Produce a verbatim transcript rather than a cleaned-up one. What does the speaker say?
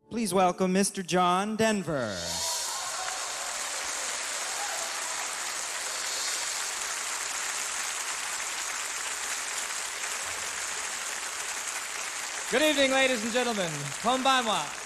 Please welcome Mister John Denver. Good evening, ladies and gentlemen. Konbanwa.